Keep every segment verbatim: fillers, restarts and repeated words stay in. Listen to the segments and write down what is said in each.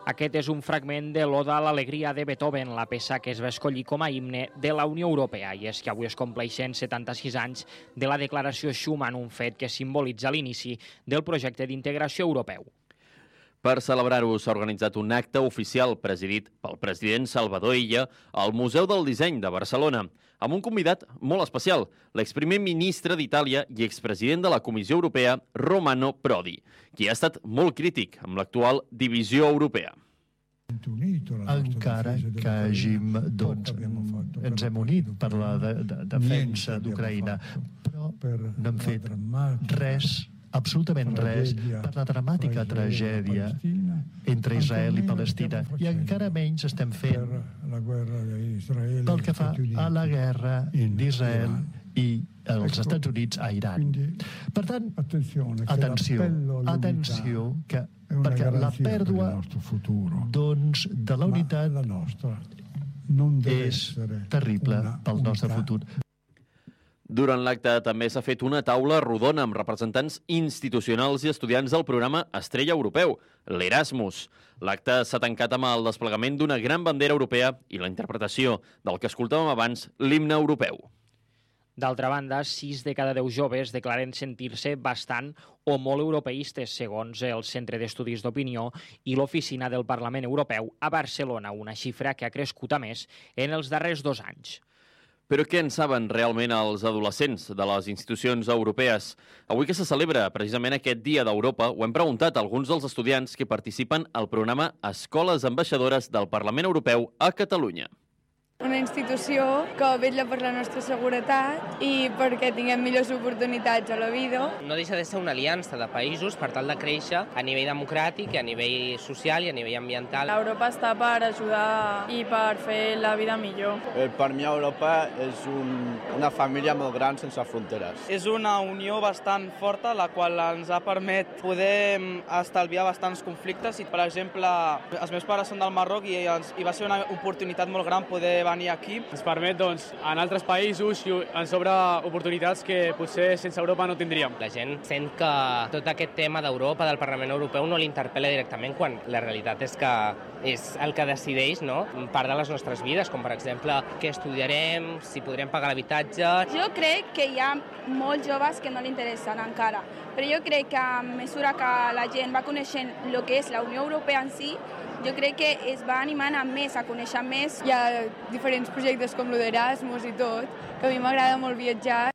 Aquest és un fragment de l'Oda a l'alegria de Beethoven, la peça que es va escollir com a himne de la Unió Europea, i és que avui es compleixen setanta-sis anys de la declaració Schuman, un fet que simbolitza l'inici del projecte d'integració europeu. Per celebrar-ho s'ha organitzat un acte oficial presidit pel president Salvador Illa al Museu del Disseny de Barcelona, amb un convidat molt especial, l'exprimer ministre d'Itàlia i expresident de la Comissió Europea, Romano Prodi, qui ha estat molt crític amb l'actual divisió europea. Encara que hàgim, doncs, ens hem unit per la de, de, defensa d'Ucraïna, però no hem fet res, absolutament res, per la dramàtica tragèdia entre Israel i Palestina. I encara menys estem fent pel que fa a la guerra d'Israel i els Estats Units a Iran. Per tant, atenció, atenció, que, perquè la pèrdua doncs, de la unitat és terrible pel nostre futur. Durant l'acte també s'ha fet una taula rodona amb representants institucionals i estudiants del programa Estrella Europeu, l'Erasmus. L'acte s'ha tancat amb el desplegament d'una gran bandera europea i la interpretació del que escoltàvem abans, l'himne europeu. D'altra banda, sis de cada deu joves declaren sentir-se bastant o molt europeistes, segons el Centre d'Estudis d'Opinió i l'Oficina del Parlament Europeu a Barcelona, una xifra que ha crescut a més en els darrers dos anys. Però què en saben realment els adolescents de les institucions europees? Avui que se celebra precisament aquest Dia d'Europa, ho hem preguntat a alguns dels estudiants que participen al programa Escoles Ambaixadores del Parlament Europeu a Catalunya. Una institució que vetlla per la nostra seguretat i perquè tinguem millors oportunitats a la vida. No deixa de ser una aliança de països per tal de créixer a nivell democràtic, a nivell social i a nivell ambiental. Europa està per ajudar i per fer la vida millor. Per mi Europa és un, una família molt gran sense fronteres. És una unió bastant forta, la qual ens ha permet poder estalviar bastants conflictes. I, per exemple, els meus pares són del Marroc i, ens, i va ser una oportunitat molt gran poder venir aquí. Ens permet, doncs, en altres països i ens obre oportunitats que potser sense Europa no tindríem. La gent sent que tot aquest tema d'Europa, del Parlament Europeu, no l'interpel·la directament, quan la realitat és que és el que decideix, no?, part de les nostres vides, com per exemple què estudiarem, si podrem pagar l'habitatge. Jo crec que hi ha molts joves que no li interessen encara, però jo crec que a mesura que la gent va coneixent el que és la Unió Europea en si, jo crec que es va animant a més, a conèixer més. Hi ha diferents projectes com el d'Erasmus i tot, que a mi m'agrada molt viatjar.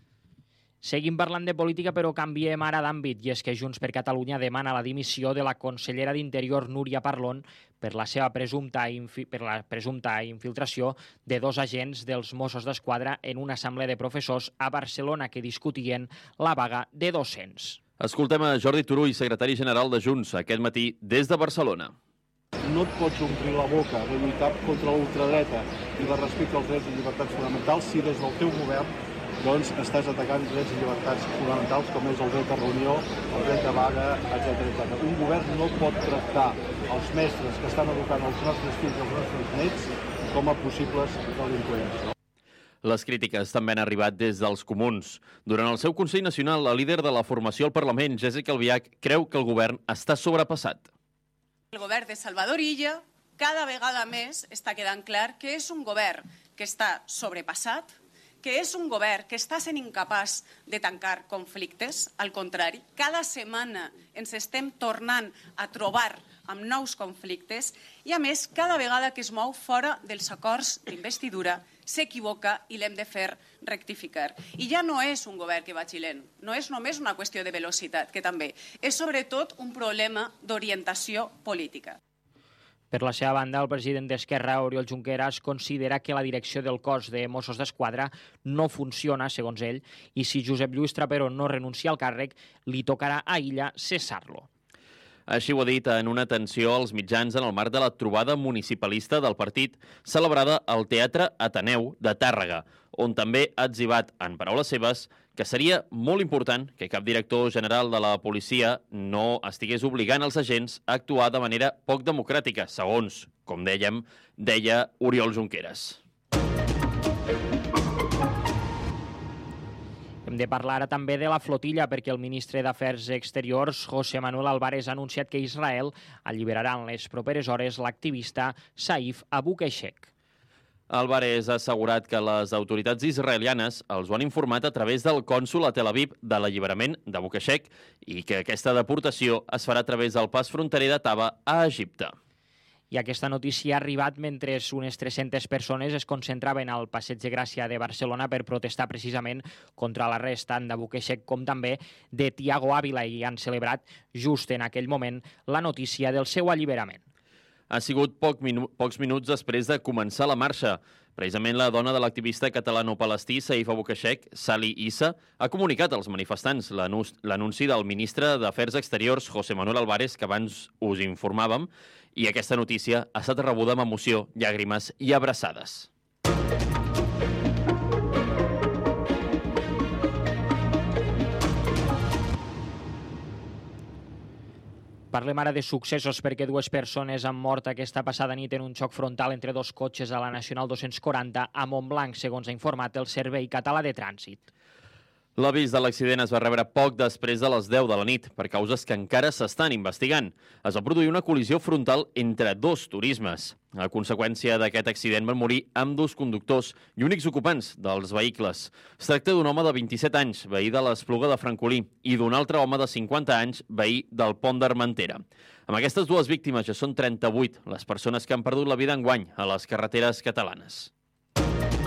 Seguim parlant de política, però canviem ara d'àmbit, i és que Junts per Catalunya demana la dimissió de la consellera d'Interior, Núria Parlon, per la seva presumpta, per la presumpta infiltració de dos agents dels Mossos d'Esquadra en una assemblea de professors a Barcelona que discutien la vaga de docents. Escoltem a Jordi Turull, secretari general de Junts, aquest matí des de Barcelona. No et pots omplir la boca de lluitar contra l'ultradreta i de respecte als drets i llibertats fonamentals si des del teu govern doncs, estàs atacant drets i llibertats fonamentals com és el dret a reunió, el dret de vaga, etcètera etcètera. Un govern no pot tractar els mestres que estan educant els nostres fills i els nostres nets com a possibles delinqüents. Les crítiques també han arribat des dels comuns. Durant el seu Consell Nacional, el líder de la formació al Parlament, Jéssica Albiach, creu que el govern està sobrepassat. El govern de Salvador Illa cada vegada més està quedant clar que és un govern que està sobrepassat, que és un govern que està sent incapaç de tancar conflictes. Al contrari, cada setmana ens estem tornant a trobar amb nous conflictes i, a més, cada vegada que es mou fora dels acords d'investidura s'equivoca i l'hem de fer rectificar. I ja no és un govern que vagi lent, no és només una qüestió de velocitat, que també, és sobretot un problema d'orientació política. Per la seva banda, el president d'Esquerra, Oriol Junqueras, considera que la direcció del cos de Mossos d'Esquadra no funciona, segons ell, i si Josep Lluís Trapero no renuncia al càrrec, li tocarà a Illa cessar-lo. Així ho ha dit en una atenció als mitjans en el marc de la trobada municipalista del partit celebrada al Teatre Ateneu de Tàrrega, on també ha etzibat, en paraules seves, que seria molt important que cap director general de la policia no estigués obligant els agents a actuar de manera poc democràtica, segons, com dèiem, deia Oriol Junqueras. Hem Hem de parlar ara també de la flotilla, perquè el ministre d'Afers Exteriors, José Manuel Álvarez, ha anunciat que Israel alliberarà en les properes hores l'activista Saif Abu Keshek. Álvarez ha assegurat que les autoritats israelianes els ho han informat a través del cònsol a Tel Aviv de l'alliberament d'Abu Keshek i que aquesta deportació es farà a través del pas fronterer de Taba a Egipte. I aquesta notícia ha arribat mentre unes tres-centes persones es concentraven al Passeig de Gràcia de Barcelona per protestar precisament contra l'arrest tant d'Abu Keshek com també de Tiago Ávila i han celebrat just en aquell moment la notícia del seu alliberament. Ha sigut poc minu pocs minuts després de començar la marxa. Precisament la dona de l'activista catalano-palestí Saif Abu Keshek, Sali Issa, ha comunicat als manifestants l'anunci del ministre d'Afers Exteriors, José Manuel Álvarez, que abans us informàvem, i aquesta notícia ha estat rebuda amb emoció, llàgrimes i abraçades. Parlem ara de successos perquè dues persones han mort aquesta passada nit en un xoc frontal entre dos cotxes a la Nacional dos-cents quaranta a Montblanc, segons ha informat el Servei Català de Trànsit. L'avís de l'accident es va rebre poc després de les deu de la nit, per causes que encara s'estan investigant. Es va produir una col·lisió frontal entre dos turismes. A conseqüència d'aquest accident van morir ambdós conductors i únics ocupants dels vehicles. Es tracta d'un home de vint-i-set anys, veí de l'Espluga de Francolí, i d'un altre home de cinquanta anys, veí del Pont d'Armentera. Amb aquestes dues víctimes ja són trenta-vuit les persones que han perdut la vida enguany a les carreteres catalanes.